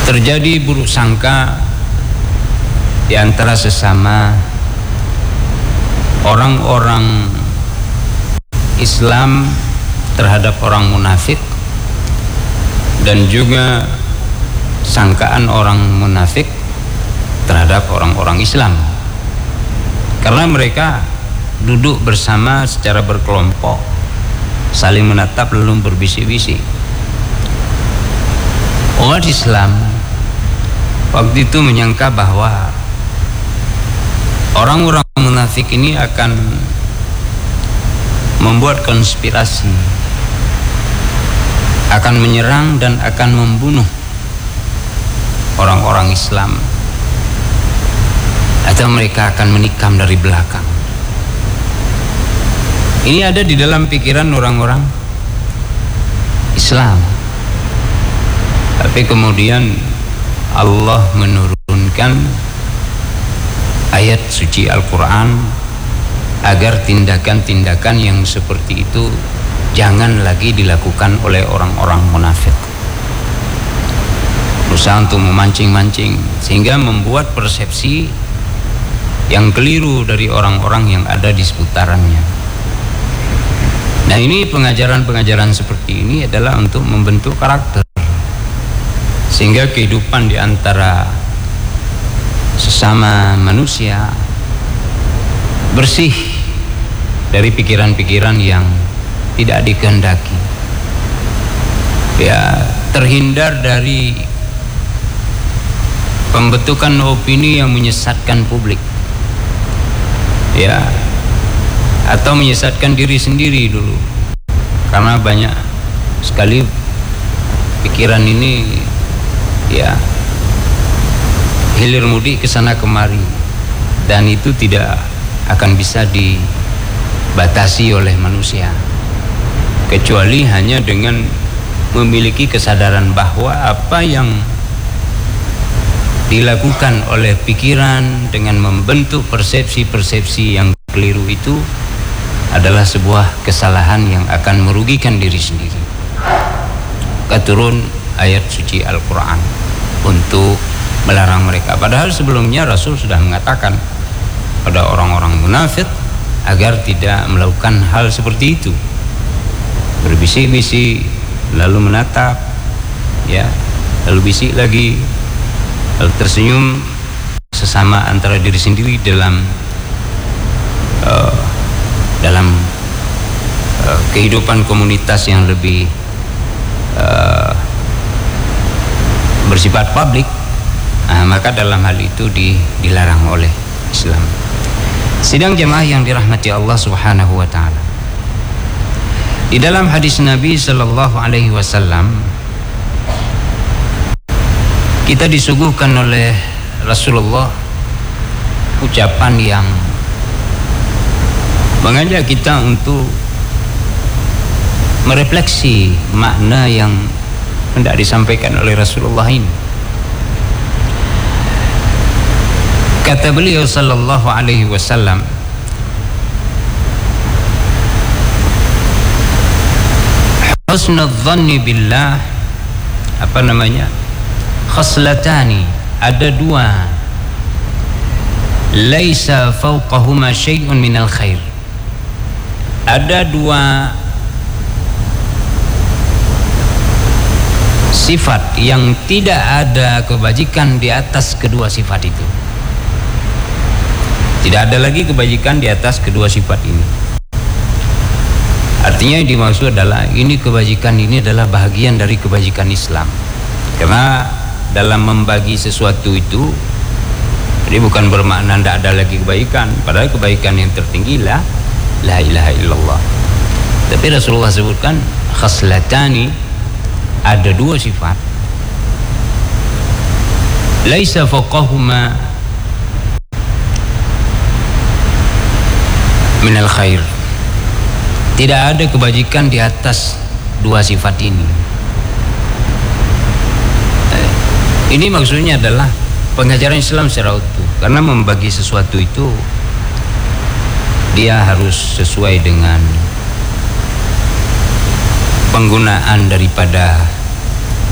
terjadi buruk sangka di antara sesama orang-orang Islam terhadap orang munafik, dan juga sangkaan orang munafik terhadap orang-orang Islam, karena mereka duduk bersama secara berkelompok, saling menatap lalu berbisik-bisik. Umat Islam waktu itu menyangka bahwa orang-orang munafik ini akan membuat konspirasi, akan menyerang dan akan membunuh orang-orang Islam, atau mereka akan menikam dari belakang. Ini ada di dalam pikiran orang-orang Islam. Tapi kemudian Allah menurunkan ayat suci Al-Quran agar tindakan-tindakan yang seperti itu jangan lagi dilakukan oleh orang-orang munafik, berusaha untuk memancing-mancing sehingga membuat persepsi yang keliru dari orang-orang yang ada di seputarannya. Nah, ini pengajaran-pengajaran seperti ini adalah untuk membentuk karakter, sehingga kehidupan di antara sesama manusia bersih dari pikiran-pikiran yang tidak dikehendaki, ya, terhindar dari pembentukan opini yang menyesatkan publik, ya, atau menyesatkan diri sendiri dulu, karena banyak sekali pikiran ini, ya, hilir mudik ke sana kemari, dan itu tidak akan bisa dibatasi oleh manusia kecuali hanya dengan memiliki kesadaran bahwa apa yang dilakukan oleh pikiran dengan membentuk persepsi-persepsi yang keliru itu adalah sebuah kesalahan yang akan merugikan diri sendiri. Keturun ayat suci Al-Quran untuk melarang mereka, padahal sebelumnya Rasul sudah mengatakan pada orang-orang munafik agar tidak melakukan hal seperti itu, berbisik-bisik lalu menatap, ya, lalu bisik lagi, lalu tersenyum sesama antara diri sendiri dalam kehidupan komunitas yang lebih bersifat publik. Nah, maka dalam hal itu dilarang oleh Islam. Sidang jemaah yang dirahmati Allah Subhanahu wa taala. Di dalam hadis Nabi sallallahu alaihi wasallam kita disuguhkan oleh Rasulullah ucapan yang mengajak kita untuk merefleksi makna yang hendak disampaikan oleh Rasulullah ini. Kata beliau sallallahu alaihi wasallam, husnul dhanni billah, khaslatani, ada dua, laisa fawqahuma syai'un minal khair, ada dua sifat yang tidak ada kebajikan di atas kedua sifat itu. Tidak ada lagi kebajikan di atas kedua sifat ini. Artinya yang dimaksud adalah kebajikan ini adalah bahagian dari kebajikan Islam. Karena dalam membagi sesuatu itu, jadi bukan bermakna tidak ada lagi kebaikan, padahal kebaikan yang tertinggi lah la ilaha illallah. Tapi Rasulullah sebutkan khaslatani, ada dua sifat, laisa fawqahuma minal khair, tidak ada kebajikan di atas dua sifat ini. Ini maksudnya adalah pengajaran Islam secara utuh, karena membagi sesuatu itu dia harus sesuai dengan penggunaan daripada